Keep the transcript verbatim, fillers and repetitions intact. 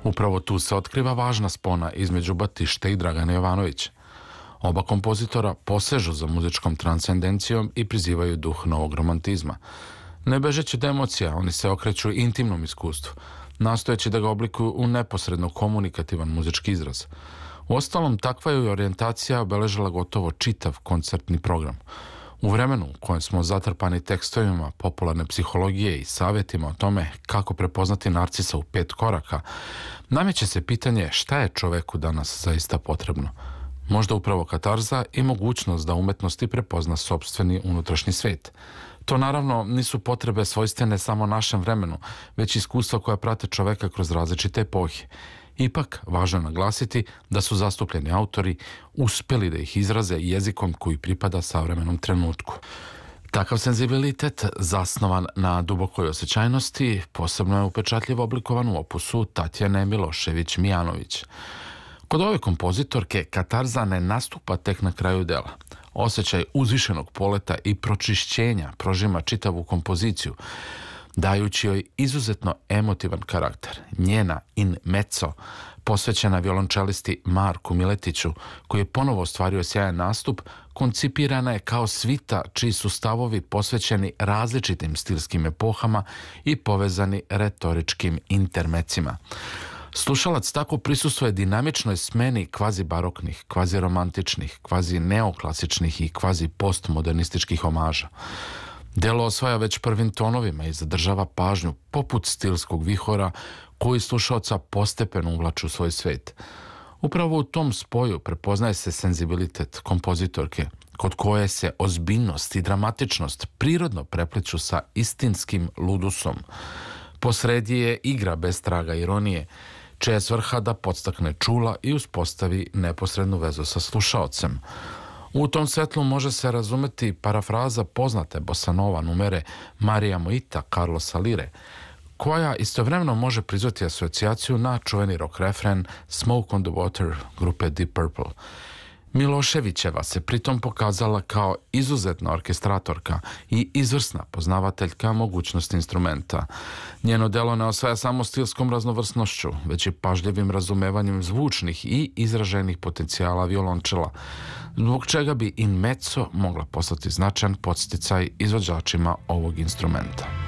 Upravo tu se otkriva važna spona između Batište i Dragana Jovanovića. Oba kompozitora posežu za muzičkom transcendencijom i prizivaju duh novog romantizma. Ne bežeći od emocija, oni se okreću intimnom iskustvu, nastojeći da ga oblikuju u neposredno komunikativan muzički izraz. Uostalom, takva je orijentacija obeležila gotovo čitav koncertni program. U vremenu u kojem smo zatrpani tekstovima popularne psihologije i savjetima o tome kako prepoznati narcisa u pet koraka, nameće se pitanje šta je čoveku danas zaista potrebno. Možda upravo katarza i mogućnost da umetnosti prepozna sopstveni unutrašnji svet. To naravno nisu potrebe svojstvene samo našem vremenu, već iskustva koja prate čoveka kroz različite epohe. Ipak, važno je naglasiti da su zastupljeni autori uspjeli da ih izraze jezikom koji pripada savremenom trenutku. Takav senzibilitet, zasnovan na dubokoj osjećajnosti, posebno je upečatljivo oblikovan u opusu Tatjane Milošević-Mijanović. Kod ove kompozitorke katarza ne nastupa tek na kraju dela. Osjećaj uzvišenog poleta i pročišćenja prožima čitavu kompoziciju, dajući joj izuzetno emotivan karakter. Njena in mezzo, posvećena violončelisti Marku Miletiću, koji je ponovo ostvario sjajan nastup, koncipirana je kao svita čiji su stavovi posvećeni različitim stilskim epohama i povezani retoričkim intermecima. Slušalac tako prisustvuje dinamičnoj smeni kvazi baroknih, kvazi romantičnih, kvazi neoklasičnih i kvazi postmodernističkih omaža. Delo osvaja već prvim tonovima i zadržava pažnju poput stilskog vihora koji slušaoca postepeno uvlači u svoj svet. Upravo u tom spoju prepoznaje se senzibilitet kompozitorke, kod koje se ozbiljnost i dramatičnost prirodno prepliću sa istinskim ludusom. Posredi je igra bez traga ironije, čija je svrha da podstakne čula i uspostavi neposrednu vezu sa slušaocem. U tom svetlu može se razumeti parafraza poznate bosanova numere Marija Moita Carlosa Lire, koja istovremeno može prizvati asocijaciju na čuveni rock refren Smoke on the Water grupe Deep Purple. Miloševićeva se pritom pokazala kao izuzetna orkestratorka i izvrsna poznavateljka mogućnosti instrumenta. Njeno delo ne osvaja samo stilskom raznovrsnošću, već i pažljivim razumevanjem zvučnih i izraženih potencijala violončela, zbog čega bi in mezzo mogla postati značajan podsticaj izvođačima ovog instrumenta.